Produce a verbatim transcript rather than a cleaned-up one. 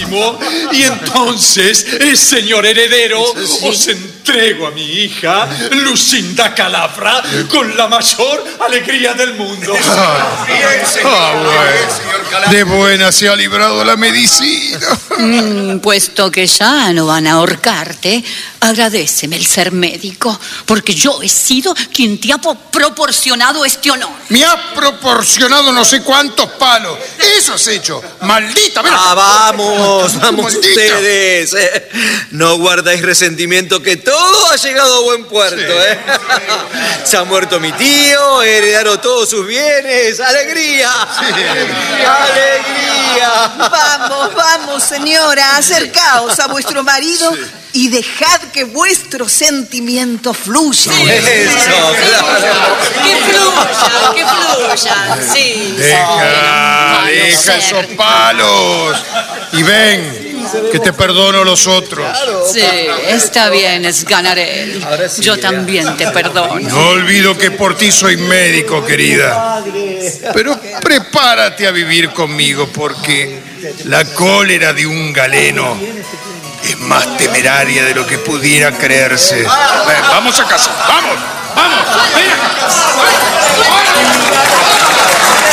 máximo. Y entonces, eh, señor heredero, Sí. os entrego a mi hija, Lucinda Calafra, con la mayor alegría del mundo. Ah, Bien, señor. ah, bueno. Bien, señor Calafra. De buena se ha librado la medicina. Mm, puesto que ya no van a ahorcarte, agradéceme el ser médico, porque yo he sido quien te ha po- proporcionado este honor. Me has proporcionado no sé cuántos palos. Eso has hecho. Maldita, ven Ah, acá. vamos, vamos Maldita. ustedes. eh. No guardáis resentimiento, que todo ha llegado a buen puerto. Sí. ¿eh? Se ha muerto mi tío, heredaron todos sus bienes. ¡Alegría! ¡Alegría! Vamos, vamos, señora, acercaos a vuestro marido y dejad que vuestros sentimientos fluyan. Eso, claro. Que fluya, que fluya, sí. Deja, deja esos palos. Y ven, que te perdono los otros. Sí, está bien, es Ganarel. Yo también te perdono. No olvido que por ti soy médico, querida. Pero prepárate a vivir conmigo, porque la cólera de un galeno es más temeraria de lo que pudiera creerse. Ven, vamos a casa, vamos, vamos, ven.